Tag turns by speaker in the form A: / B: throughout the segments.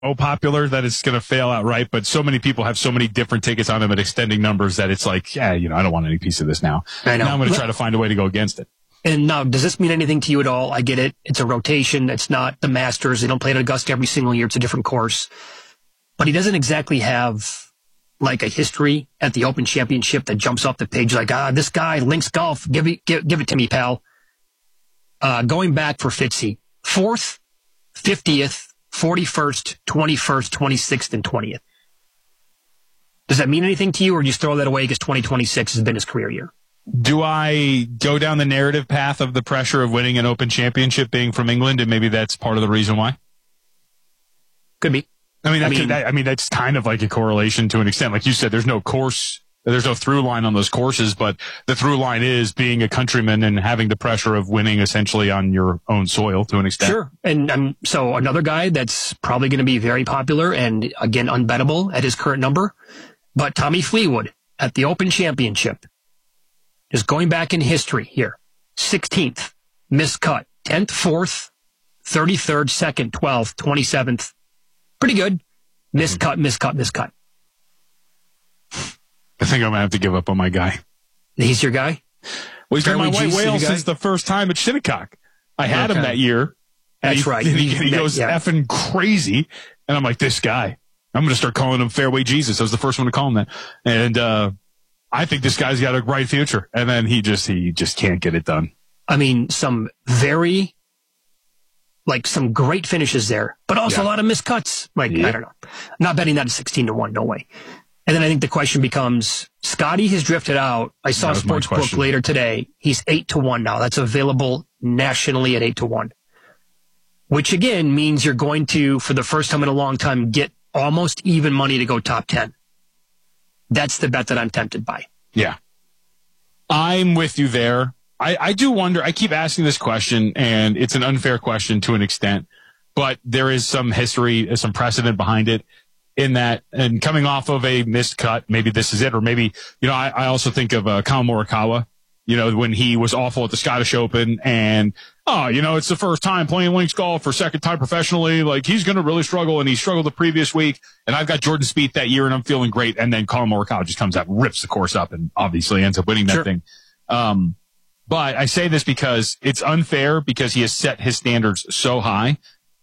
A: popular that it's going to fail outright, but so many people have so many different tickets on him at extending numbers that it's like, yeah, I don't want any piece of this now.
B: I know.
A: Now I'm going to try to find a way to go against it.
B: And now, does this mean anything to you at all? I get it. It's a rotation. It's not the Masters. They don't play at Augusta every single year. It's a different course. But he doesn't exactly have like a history at the Open Championship that jumps off the page like, this guy, Links Golf, give it to me, pal. Going back for Fitzy, 4th, 50th, 41st, 21st, 26th, and 20th. Does that mean anything to you, or do you throw that away because 2026 has been his career year?
A: Do I go down the narrative path of the pressure of winning an Open Championship being from England, and maybe that's part of the reason why?
B: Could be.
A: I mean, that's kind of like a correlation to an extent. Like you said, there's no through line on those courses, but the through line is being a countryman and having the pressure of winning essentially on your own soil to an extent.
B: Sure. And so another guy that's probably going to be very popular and, again, unbettable at his current number, but Tommy Fleetwood at the Open Championship. Just going back in history here. 16th, missed cut. 10th, 4th, 33rd, 2nd, 12th, 27th. Pretty good. Missed cut. I
A: think I'm going to have to give up on my guy.
B: He's your guy?
A: Well, he's been my white whale since the first time at Shinnecock. I had him that year.
B: That's right.
A: He goes effing crazy. And I'm like, this guy. I'm going to start calling him Fairway Jesus. I was the first one to call him that. And I think this guy's got a bright future. And then he just can't get it done.
B: I mean, some great finishes there, but also a lot of missed cuts. I don't know. I'm not betting that at 16-1. No way. And then I think the question becomes, Scotty has drifted out. I saw Sportsbook later today. He's 8-1 now. That's available nationally at 8-1, which again means you're going to, for the first time in a long time, get almost even money to go top 10. That's the bet that I'm tempted by.
A: Yeah. I'm with you there. I do wonder, I keep asking this question, and it's an unfair question to an extent, but there is some history, some precedent behind it in that, and coming off of a missed cut, maybe this is it, or maybe, I also think of Kyle Morikawa, when he was awful at the Scottish Open, and, it's the first time playing links golf for second time professionally, like, he's going to really struggle, and he struggled the previous week, and I've got Jordan Spieth that year, and I'm feeling great, and then Kyle Morikawa just comes out, rips the course up, and obviously ends up winning that thing. But I say this because it's unfair because he has set his standards so high.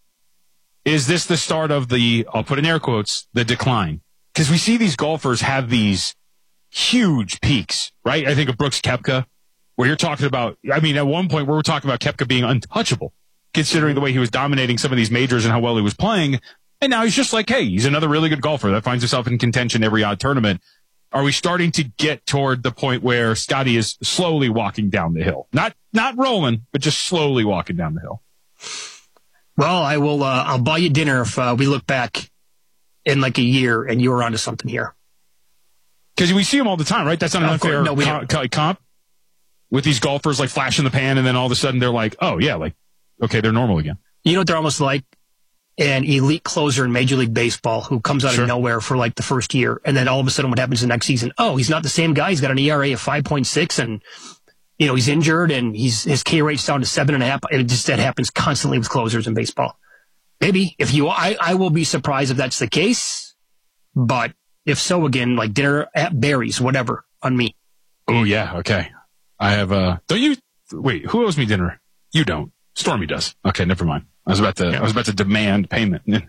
A: Is this the start of I'll put in air quotes, the decline? Because we see these golfers have these huge peaks, right? I think of Brooks Koepka, where you're talking about, at one point we were talking about Koepka being untouchable, considering the way he was dominating some of these majors and how well he was playing. And now he's just like, hey, he's another really good golfer that finds himself in contention every odd tournament. Are we starting to get toward the point where Scotty is slowly walking down the hill? Not rolling, but just slowly walking down the hill.
B: Well, I will, I'll buy you dinner if we look back in like a year and you were onto something here.
A: Because we see them all the time, right? That's not an unfair comp with these golfers like flash in the pan, and then all of a sudden they're like, oh yeah, like, okay, they're normal again.
B: You know what they're almost like? An elite closer in Major League Baseball who comes out of nowhere for like the first year, and then all of a sudden what happens the next season? Oh, he's not the same guy. He's got an ERA of 5.6, and he's injured, and his K rate's down to 7.5. That happens constantly with closers in baseball. Maybe I will be surprised if that's the case, but if so, again, like dinner at Barry's, whatever, on me.
A: Oh yeah, okay. I have wait, who owes me dinner? You don't. Stormy does. Okay, never mind. I was about to demand payment in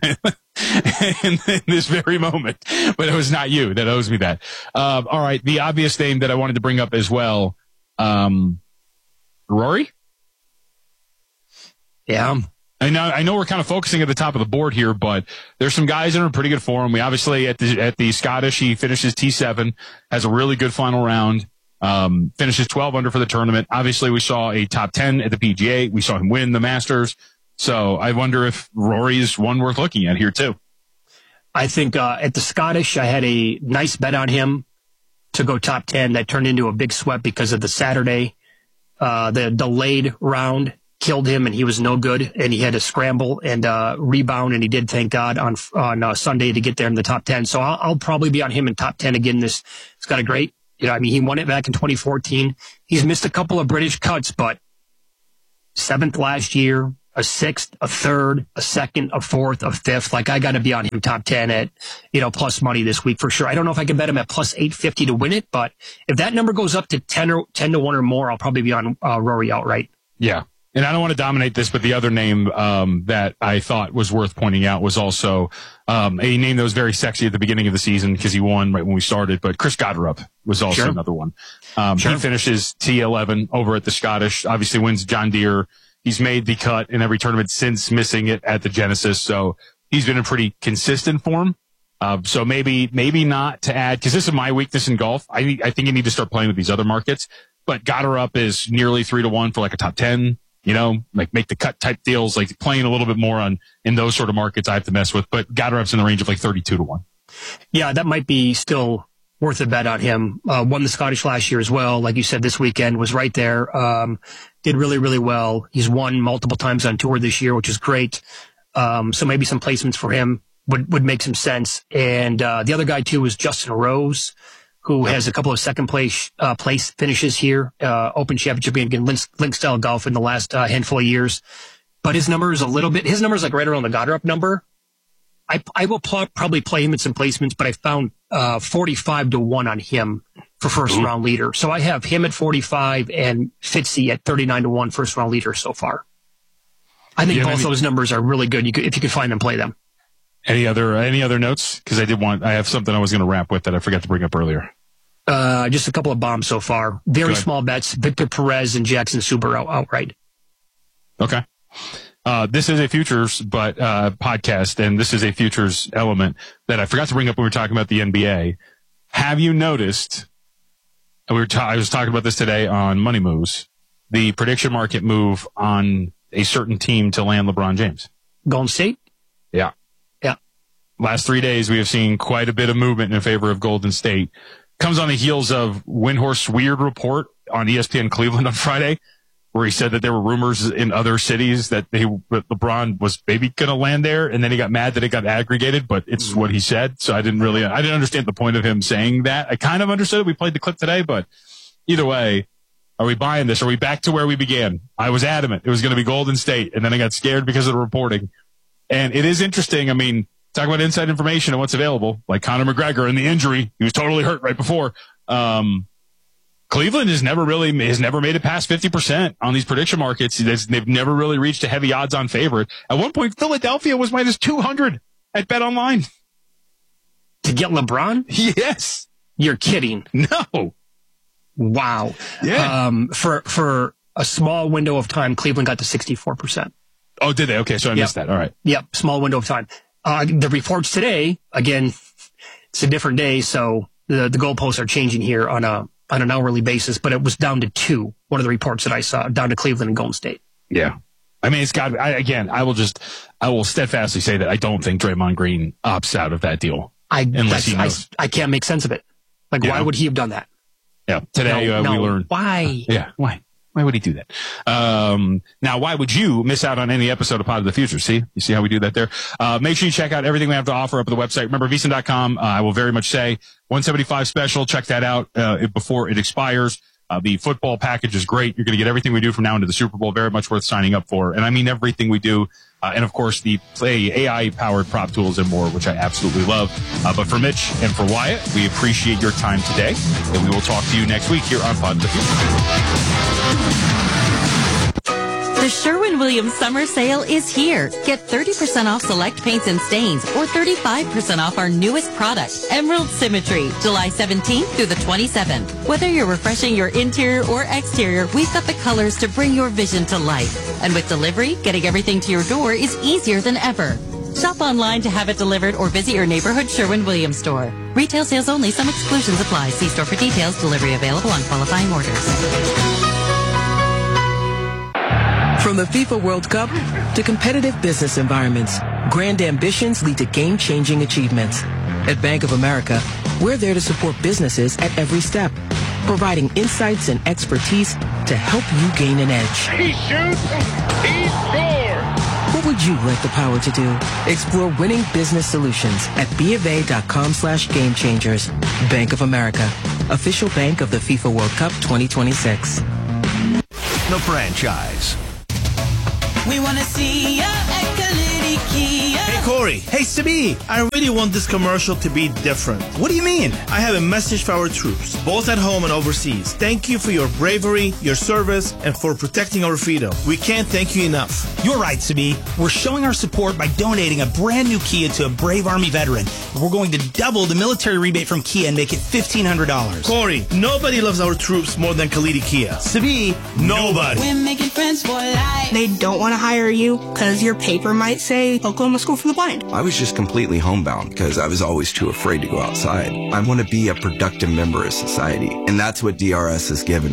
A: this very moment, but it was not you that owes me that. All right. The obvious name that I wanted to bring up as well, Rory.
B: Yeah.
A: I know we're kind of focusing at the top of the board here, but there's some guys in a pretty good form. We obviously at the Scottish, he finishes T7, has a really good final round. Finishes 12 under for the tournament. Obviously, we saw a top 10 at the PGA. We saw him win the Masters. So I wonder if Rory is one worth looking at here too.
B: I think at the Scottish, I had a nice bet on him to go top 10 that turned into a big sweat because of the Saturday. The delayed round killed him, and he was no good, and he had to scramble and rebound, and he did, thank God, on Sunday to get there in the top 10. So I'll probably be on him in top 10 again. He's got a great, he won it back in 2014. He's missed a couple of British cuts, but 7th last year, a sixth, a third, a second, a fourth, a fifth. Like, I got to be on him top 10 at, plus money this week for sure. I don't know if I can bet him at plus 850 to win it, but if that number goes up to 10 to 1 or more, I'll probably be on Rory outright.
A: Yeah. And I don't want to dominate this, but the other name that I thought was worth pointing out was also a name that was very sexy at the beginning of the season because he won right when we started. But Chris Gotterup was also another one. He finishes T11 over at the Scottish, obviously wins John Deere. He's made the cut in every tournament since missing it at the Genesis. So he's been in pretty consistent form. So maybe not to add, because this is my weakness in golf. I think you need to start playing with these other markets. But Gotterup is nearly 3-1 for like a top 10. Like make the cut type deals, like playing a little bit more in those sort of markets I have to mess with. But Gotterup's in the range of like 32-1.
B: Yeah, that might be still worth a bet on him. Won the Scottish last year as well. Like you said, this weekend was right there. Did really, really well. He's won multiple times on tour this year, which is great. So maybe some placements for him would make some sense. And the other guy too was Justin Rose, who has a couple of second place finishes here, Open Championship again, link style golf in the last handful of years. But his number is like right around the Gotterup number. I will probably play him in some placements, but I found 45-1 on him for first round leader. So I have him at 45 and Fitzy at 39-1 first round leader so far. I think both those numbers are really good. If you could find them, play them.
A: Any other notes? Because I have something I was going to wrap with that I forgot to bring up earlier.
B: Just a couple of bombs so far. Very small bets. Victor Perez and Jackson Suber outright.
A: Okay. This is a futures, podcast, and this is a futures element that I forgot to bring up when we were talking about the NBA. Have you noticed? I was talking about this today on Money Moves. The prediction market move on a certain team to land LeBron James.
B: Golden State.
A: Yeah. Last 3 days, we have seen quite a bit of movement in favor of Golden State. Comes on the heels of Windhorst's weird report on ESPN Cleveland on Friday, where he said that there were rumors in other cities that LeBron was maybe going to land there, and then he got mad that it got aggregated, but it's what he said. So I didn't understand the point of him saying that. I kind of understood it. We played the clip today, but either way, are we buying this? Are we back to where we began? I was adamant it was going to be Golden State, and then I got scared because of the reporting. And it is interesting. I mean, talk about inside information and what's available, like Conor McGregor and the injury. He was totally hurt right before. Cleveland has never made it past 50% on these prediction markets. They've never really reached a heavy odds on favorite. At one point, Philadelphia was minus 200 at BetOnline.
B: To get LeBron?
A: Yes.
B: You're kidding.
A: No.
B: Wow.
A: Yeah.
B: For a small window of time, Cleveland got to 64%.
A: Oh, did they? Okay. So I missed that. All right.
B: Yep. Small window of time. The reports today, again, it's a different day, so the goalposts are changing here on an hourly basis, but it was down to 2, one of the reports that I saw, down to Cleveland and Golden State.
A: Yeah. I mean, I will steadfastly say that I don't think Draymond Green opts out of that deal. Unless he knows.
B: I can't make sense of it. Like, why would he have done that?
A: Yeah. Today, we learned.
B: Why?
A: Yeah. Why? Why would he do that? Now, why would you miss out on any episode of Pod of the Future? See? You see how we do that there? Make sure you check out everything we have to offer up at the website. Remember, VSiN.com, I will very much say, 175 special. Check that out before it expires. The football package is great. You're going to get everything we do from now into the Super Bowl. Very much worth signing up for. And I mean everything we do. And, of course, the AI-powered prop tools and more, which I absolutely love. But for Mitch and for Wyatt, we appreciate your time today. And we will talk to you next week here on Pod of the Future.
C: The Sherwin-Williams summer sale is here. Get 30% off select paints and stains or 35% off our newest product, Emerald Symmetry, July 17th through the 27th. Whether you're refreshing your interior or exterior, we've got the colors to bring your vision to life. And with delivery, getting everything to your door is easier than ever. Shop online to have it delivered or visit your neighborhood Sherwin-Williams store. Retail sales only. Some exclusions apply. See store for details. Delivery available on qualifying orders.
D: From the FIFA World Cup to competitive business environments, grand ambitions lead to game-changing achievements. At Bank of America, we're there to support businesses at every step, providing insights and expertise to help you gain an edge.
E: He shoots, he scores!
D: What would you like the power to do? Explore winning business solutions at BofA.com/gamechangers. Bank of America, official bank of the FIFA World Cup 2026.
F: The franchise.
G: We want to see
F: See ya at Kalidi Kia.
G: Hey, Corey. Hey, Sabi. I really want this commercial to be different.
H: What do you mean?
G: I have a message for our troops, both at home and overseas. Thank you for your bravery, your service, and for protecting our freedom. We can't thank you enough.
H: You're right, Sabi. We're showing our support by donating a brand new Kia to a brave Army veteran. We're going to double the military rebate from Kia and make it $1,500.
G: Corey, nobody loves our troops more than Kalidi Kia.
H: Sabi,
G: nobody.
F: We're making friends for life.
I: They don't want to hire you because your paper might say Oklahoma School for the Blind.
J: I was just completely homebound because I was always too afraid to go outside. I want to be a productive member of society, and that's what DRS has given me.